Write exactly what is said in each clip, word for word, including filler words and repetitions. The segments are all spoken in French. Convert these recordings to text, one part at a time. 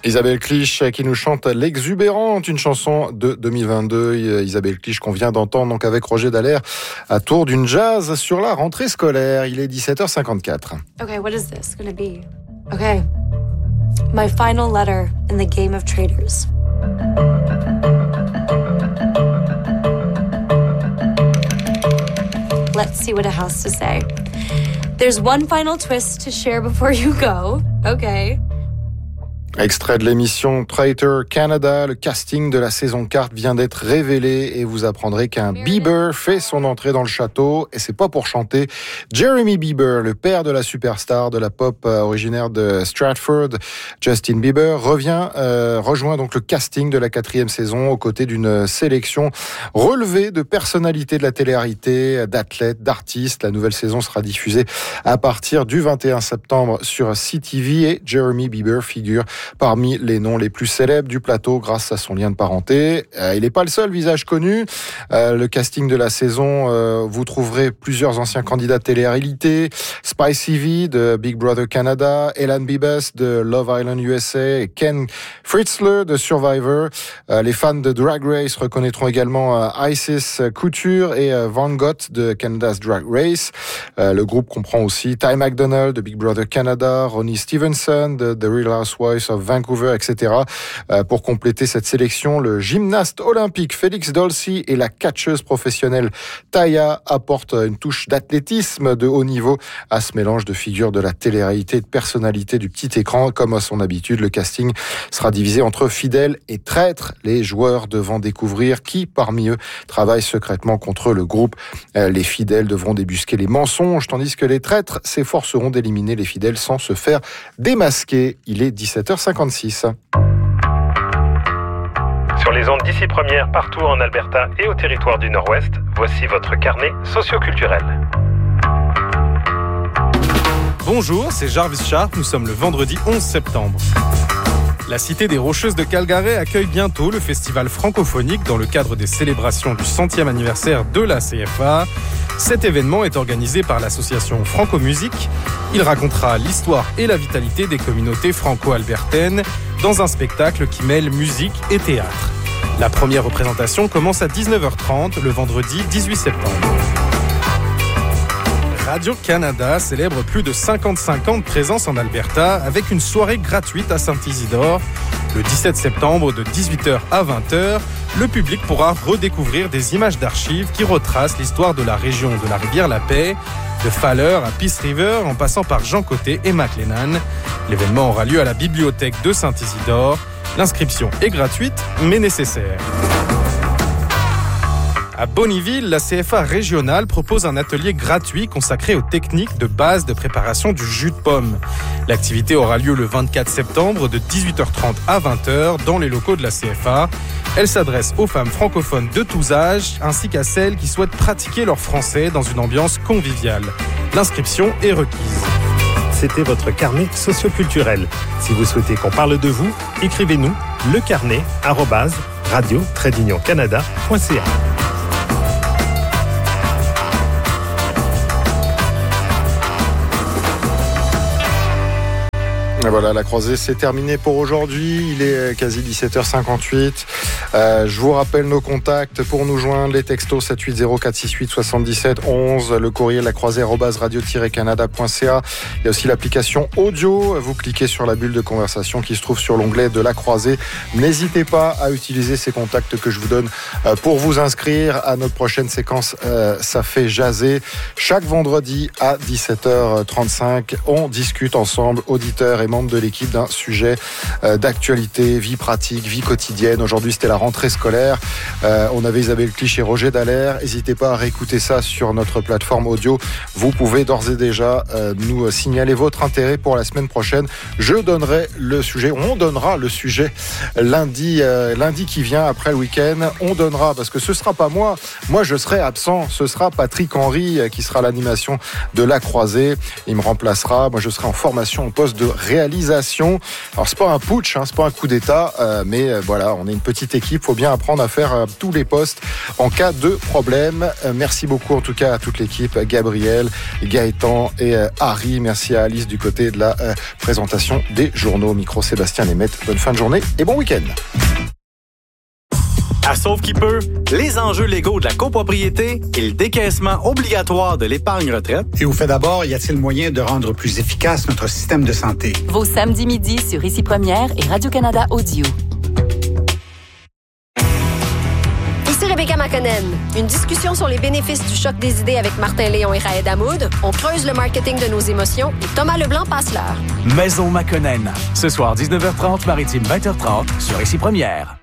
Isabelle Clich qui nous chante L'exubérante, une chanson de deux mille vingt-deux. Isabelle Clich qu'on vient d'entendre donc avec Roger Dallaire à tour d'une jazz sur la rentrée scolaire. Il est dix-sept heures cinquante-quatre. Okay, what is this gonna be? Okay. My final letter in the game of traitors. Let's see what it has to say. There's one final twist to share before you go. Okay. Extrait de l'émission Traitor Canada, le casting de la saison quatre vient d'être révélé et vous apprendrez qu'un Bieber fait son entrée dans le château et c'est pas pour chanter. Jeremy Bieber, le père de la superstar de la pop originaire de Stratford, Justin Bieber, revient, euh, rejoint donc le casting de la quatrième saison aux côtés d'une sélection relevée de personnalités de la télé-réalité, d'athlètes, d'artistes. La nouvelle saison sera diffusée à partir du vingt et un septembre sur C T V et Jeremy Bieber figure parmi les noms les plus célèbres du plateau grâce à son lien de parenté. Euh, il n'est pas le seul visage connu. Euh, le casting de la saison, euh, vous trouverez plusieurs anciens candidats de télé-réalité. Spicy V de Big Brother Canada, Elan Bibas de Love Island U S A et Ken Fritzler de Survivor. Euh, les fans de Drag Race reconnaîtront également euh, Isis Couture et euh, Van Gogh de Canada's Drag Race. Euh, le groupe comprend aussi Ty McDonald de Big Brother Canada, Ronnie Stevenson de The Real Housewives of Vancouver, et cetera. Euh, pour compléter cette sélection, le gymnaste olympique Félix Dolci et la catcheuse professionnelle Taya apportent une touche d'athlétisme de haut niveau à ce mélange de figures de la télé-réalité et de personnalités du petit écran. Comme à son habitude, le casting sera divisé entre fidèles et traîtres, les joueurs devant découvrir qui parmi eux travaille secrètement contre le groupe. Euh, les fidèles devront débusquer les mensonges, tandis que les traîtres s'efforceront d'éliminer les fidèles sans se faire démasquer. Il est dix-sept heures cinquante-six. Sur les ondes d'ici première, partout en Alberta et au territoire du Nord-Ouest, voici votre carnet socioculturel. Bonjour, c'est Jarvis Sharp, nous sommes le vendredi onze septembre. La cité des Rocheuses de Calgary accueille bientôt le festival francophonique dans le cadre des célébrations du centième anniversaire de la C F A. Cet événement est organisé par l'association Franco-Musique. Il racontera l'histoire et la vitalité des communautés franco-albertaines dans un spectacle qui mêle musique et théâtre. La première représentation commence à dix-neuf heures trente le vendredi dix-huit septembre. Radio-Canada célèbre plus de cinquante-cinq ans de présence en Alberta avec une soirée gratuite à Saint-Isidore. Le dix-sept septembre de dix-huit heures à vingt heures, le public pourra redécouvrir des images d'archives qui retracent l'histoire de la région de la Rivière-la-Paix, de Fowler à Peace River en passant par Jean Côté et McLennan. L'événement aura lieu à la bibliothèque de Saint-Isidore. L'inscription est gratuite mais nécessaire. À Bonnyville, la C F A régionale propose un atelier gratuit consacré aux techniques de base de préparation du jus de pomme. L'activité aura lieu le vingt-quatre septembre de dix-huit heures trente à vingt heures dans les locaux de la C F A. Elle s'adresse aux femmes francophones de tous âges ainsi qu'à celles qui souhaitent pratiquer leur français dans une ambiance conviviale. L'inscription est requise. C'était votre carnet socioculturel. Si vous souhaitez qu'on parle de vous, écrivez-nous lecarnet arobase radio tiret union canada point c a. Voilà, la croisée c'est terminé pour aujourd'hui. Il est quasi dix-sept heures cinquante-huit. Euh, je vous rappelle nos contacts pour nous joindre. Les textos sept huit zéro quatre six huit soixante-dix-sept onze. Le courrier la croisée arobase radio tiret canada point c a. Il y a aussi l'application audio. Vous cliquez sur la bulle de conversation qui se trouve sur l'onglet de la croisée. N'hésitez pas à utiliser ces contacts que je vous donne pour vous inscrire à notre prochaine séquence. Euh, ça fait jaser. Chaque vendredi à dix-sept heures trente-cinq, on discute ensemble, auditeurs et membres de l'équipe, d'un sujet euh, d'actualité, vie pratique, vie quotidienne. Aujourd'hui, c'était la rentrée scolaire. Euh, on avait Isabelle Clich et Roger Dallaire. N'hésitez pas à réécouter ça sur notre plateforme audio. Vous pouvez d'ores et déjà euh, nous signaler votre intérêt pour la semaine prochaine. Je donnerai le sujet, on donnera le sujet lundi, euh, lundi qui vient après le week-end. On donnera, parce que ce sera pas moi. Moi, je serai absent. Ce sera Patrick Henry euh, qui sera à l'animation de la croisée. Il me remplacera. Moi, je serai en formation au poste de réalisateur réalisation. Alors c'est pas un putsch, hein, c'est pas un coup d'État, euh, mais euh, voilà, on est une petite équipe, faut bien apprendre à faire euh, tous les postes en cas de problème. Euh, merci beaucoup en tout cas à toute l'équipe, Gabriel, Gaëtan et euh, Harry. Merci à Alice du côté de la euh, présentation des journaux. Micro Sébastien Lemaitre. Bonne fin de journée et bon week-end. À Sauve qui peut, les enjeux légaux de la copropriété et le décaissement obligatoire de l'épargne retraite. Et au fait d'abord, y a-t-il moyen de rendre plus efficace notre système de santé? Vos samedis midi sur Ici Première et Radio-Canada Audio. Ici Rebecca McConnell. Une discussion sur les bénéfices du choc des idées avec Martin Léon et Raed Hamoud. On creuse le marketing de nos émotions et Thomas Leblanc passe l'heure. Maison McConnell. Ce soir, dix-neuf heures trente, Maritime vingt heures trente, sur Ici Première.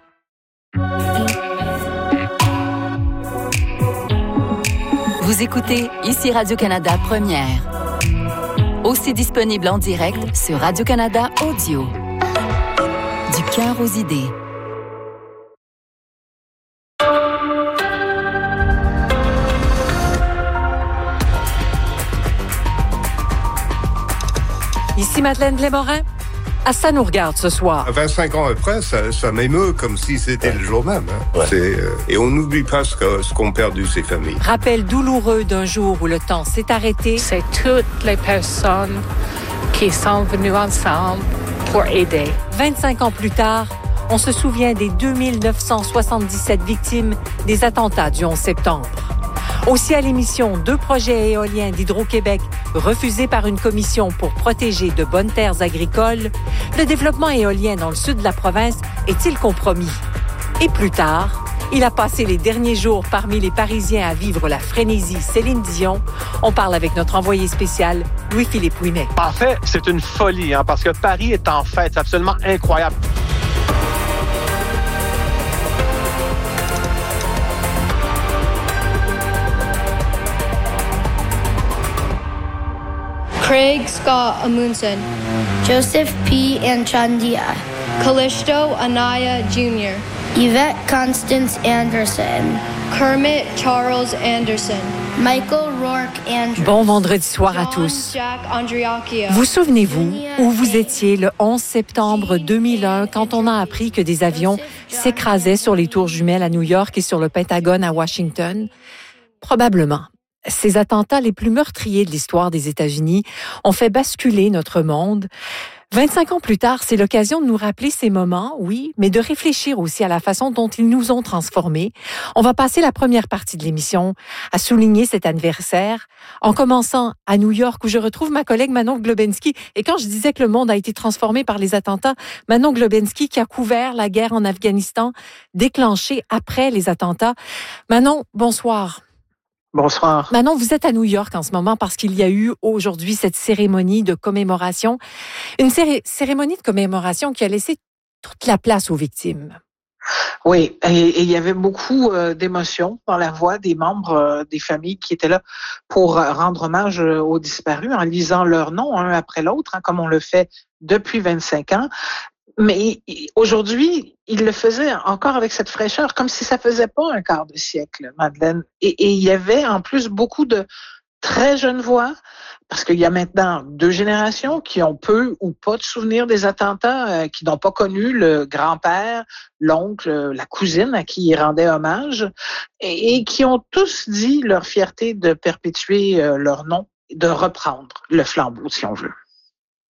Vous écoutez Ici Radio-Canada Première. Aussi disponible en direct sur Radio-Canada Audio. Du cœur aux idées. Ici Madeleine Blais-Morin. Ah, ça nous regarde ce soir. vingt-cinq ans après, ça, ça m'émeut comme si c'était le jour même. Hein. Ouais. C'est, euh, et on n'oublie pas ce, que, ce qu'ont perdu ces familles. Rappel douloureux d'un jour où le temps s'est arrêté. C'est toutes les personnes qui sont venues ensemble pour aider. vingt-cinq ans plus tard, on se souvient des deux mille neuf cent soixante-dix-sept victimes des attentats du onze septembre. Aussi à l'émission, deux projets éoliens d'Hydro-Québec refusés par une commission pour protéger de bonnes terres agricoles, le développement éolien dans le sud de la province est-il compromis? Et plus tard, il a passé les derniers jours parmi les Parisiens à vivre la frénésie Céline Dion. On parle avec notre envoyé spécial, Louis-Philippe Ouimet. En fait, c'est une folie, hein, parce que Paris est en fête. C'est absolument incroyable. Craig Scott Amundsen, Joseph P. Anchandia, Callisto Anaya Junior, Yvette Constance Anderson, Kermit Charles Anderson, Michael Rourke Andrews. Bon vendredi soir à tous. Vous souvenez-vous où vous étiez le onze septembre deux mille un quand on a appris que des avions s'écrasaient sur les tours jumelles à New York et sur le Pentagone à Washington? Probablement. Ces attentats les plus meurtriers de l'histoire des États-Unis ont fait basculer notre monde. vingt-cinq ans plus tard, c'est l'occasion de nous rappeler ces moments, oui, mais de réfléchir aussi à la façon dont ils nous ont transformés. On va passer la première partie de l'émission à souligner cet anniversaire, en commençant à New York, où je retrouve ma collègue Manon Globensky. Et quand je disais que le monde a été transformé par les attentats, Manon Globensky qui a couvert la guerre en Afghanistan, déclenchée après les attentats. Manon, bonsoir. Bonsoir. Manon, vous êtes à New York en ce moment parce qu'il y a eu aujourd'hui cette cérémonie de commémoration. Une céré- cérémonie de commémoration qui a laissé toute la place aux victimes. Oui, et il y avait beaucoup euh, d'émotions dans la voix des membres euh, des familles qui étaient là pour euh, rendre hommage euh, aux disparus en lisant leurs noms un après l'autre, hein, comme on le fait depuis vingt-cinq ans. Mais aujourd'hui, il le faisait encore avec cette fraîcheur, comme si ça faisait pas un quart de siècle, Madeleine. Et, et il y avait en plus beaucoup de très jeunes voix, parce qu'il y a maintenant deux générations qui ont peu ou pas de souvenirs des attentats, euh, qui n'ont pas connu le grand-père, l'oncle, la cousine à qui ils rendaient hommage, et, et qui ont tous dit leur fierté de perpétuer euh, leur nom, de reprendre le flambeau, si on veut.